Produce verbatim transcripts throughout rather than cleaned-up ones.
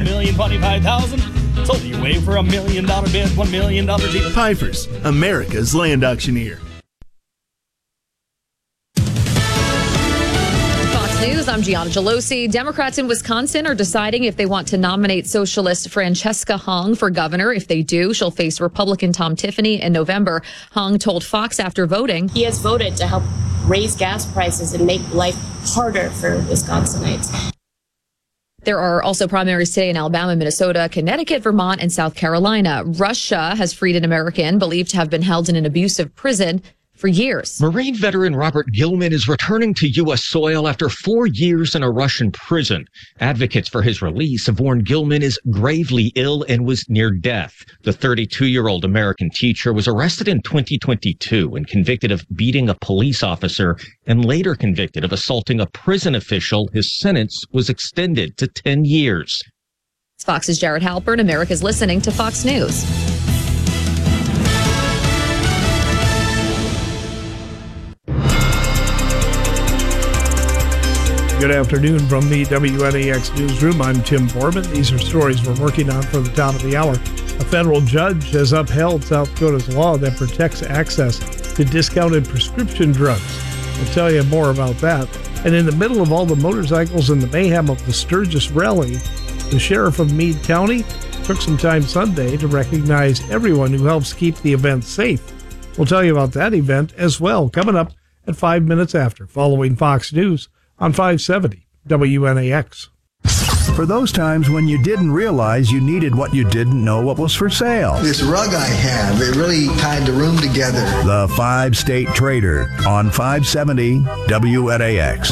million twenty-five thousand. Sold your way for a million dollar bid, one million dollars even. Pfeiffer's, America's land auctioneer. Fox News, I'm Gianna Gelosi. Democrats in Wisconsin are deciding if they want to nominate socialist Francesca Hung for governor. If they do, she'll face Republican Tom Tiffany in November. Hung told Fox after voting, he has voted to help raise gas prices and make life harder for Wisconsinites. There are also primaries today in Alabama, Minnesota, Connecticut, Vermont, and South Carolina. Russia has freed an American believed to have been held in an abusive prison for years. Marine veteran Robert Gilman is returning to U S soil after four years in a Russian prison. Advocates for his release have warned Gilman is gravely ill and was near death. The thirty-two-year-old American teacher was arrested in twenty twenty-two and convicted of beating a police officer and later convicted of assaulting a prison official. His sentence was extended to ten years. Fox's Jared Halpern. America's listening to Fox News. Good afternoon from the W N A X newsroom. I'm Tim Foreman. These are stories we're working on for the top of the hour. A federal judge has upheld South Dakota's law that protects access to discounted prescription drugs. We'll tell you more about that. And in the middle of all the motorcycles and the mayhem of the Sturgis Rally, the sheriff of Meade County took some time Sunday to recognize everyone who helps keep the event safe. We'll tell you about that event as well, coming up at five minutes after, following Fox News on five seventy W N A X. For those times when you didn't realize you needed what you didn't know what was for sale. This rug I have, it really tied the room together. The Five State Trader on five seventy W N A X.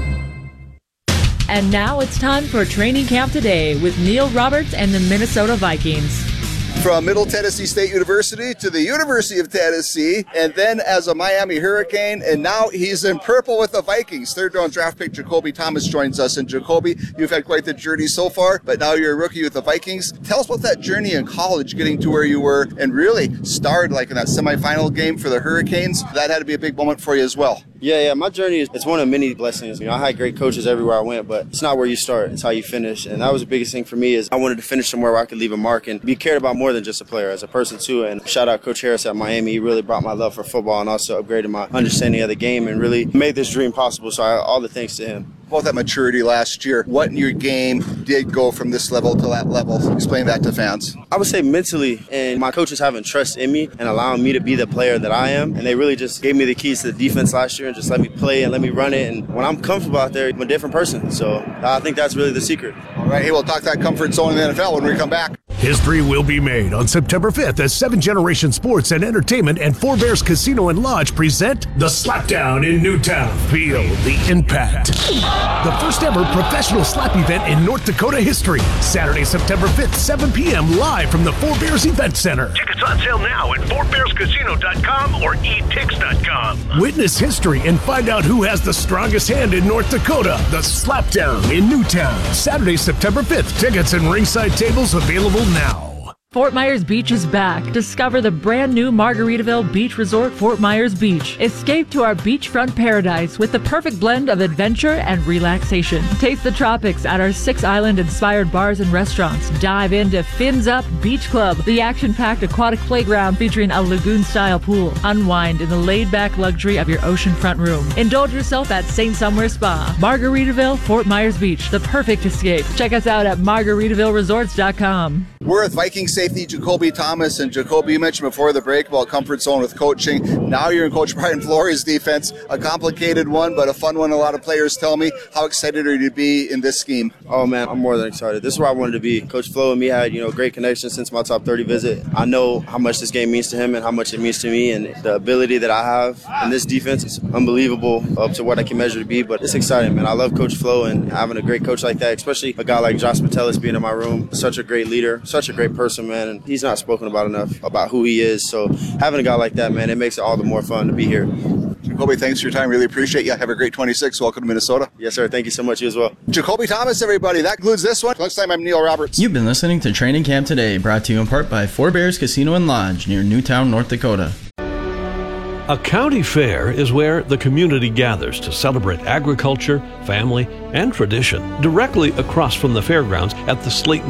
And now it's time for Training Camp Today with Neil Roberts and the Minnesota Vikings. From Middle Tennessee State University to the University of Tennessee, and then as a Miami Hurricane, and now he's in purple with the Vikings. Third round draft pick Jacoby Thomas joins us. And Jacoby, you've had quite the journey so far, but now you're a rookie with the Vikings. Tell us about that journey in college, getting to where you were, and really starred like in that semifinal game for the Hurricanes. That had to be a big moment for you as well. Yeah, yeah, my journey is it's one of many blessings. You know, I had great coaches everywhere I went, but it's not where you start, it's how you finish. And that was the biggest thing for me is I wanted to finish somewhere where I could leave a mark and be cared about more than just a player, as a person too. And shout out Coach Harris at Miami. He really brought my love for football and also upgraded my understanding of the game and really made this dream possible. So I, all the thanks to him. About that maturity last year, what in your game did go from this level to that level? Explain that to fans. I would say mentally, and my coaches having trust in me and allowing me to be the player that I am. And they really just gave me the keys to the defense last year and just let me play and let me run it. And when I'm comfortable out there, I'm a different person. So I think that's really the secret. All right, hey, we'll talk that comfort zone in the N F L when we come back. History will be made on September fifth as Seven Generation Sports and Entertainment and Four Bears Casino and Lodge present the Slapdown in Newtown. Feel the impact. The first ever professional slap event in North Dakota history. Saturday, September fifth, seven p.m. live from the Four Bears Event Center. Tickets on sale now at four bears casino dot com or e tix dot com. Witness history and find out who has the strongest hand in North Dakota. The Slapdown in Newtown. Saturday, September fifth. Tickets and ringside tables available now. Fort Myers Beach is back. Discover the brand new Margaritaville Beach Resort Fort Myers Beach. Escape to our beachfront paradise with the perfect blend of adventure and relaxation. Taste the tropics at our six island-inspired bars and restaurants. Dive into Fins Up Beach Club, the action-packed aquatic playground featuring a lagoon-style pool. Unwind in the laid-back luxury of your oceanfront room. Indulge yourself at Saint Somewhere Spa. Margaritaville Fort Myers Beach, the perfect escape. Check us out at margaritaville resorts dot com. We're with Viking safety Jacoby Thomas. And Jacoby, you mentioned before the break about comfort zone with coaching. Now you're in Coach Brian Flores' defense. A complicated one, but a fun one. A lot of players tell me. How excited are you to be in this scheme? Oh, man, I'm more than excited. This is where I wanted to be. Coach Flo and me had, you know, great connection since my top thirty visit. I know how much this game means to him and how much it means to me. And the ability that I have in this defense is unbelievable up to what I can measure to be. But it's exciting, man. I love Coach Flo and having a great coach like that, especially a guy like Josh Metellus being in my room. Such a great leader, such a great person, man. And he's not spoken about enough about who he is. So having a guy like that, man, it makes it all the more fun to be here. Jacoby, thanks for your time. Really appreciate you. Have a great twenty-six. Welcome to Minnesota. Yes, sir. Thank you so much. You as well. Jacoby Thomas, everybody. That concludes this one. Next time, I'm Neil Roberts. You've been listening to Training Camp Today, brought to you in part by Four Bears Casino and Lodge near Newtown, North Dakota. A county fair is where the community gathers to celebrate agriculture, family, and tradition. Directly across from the fairgrounds at the Slayton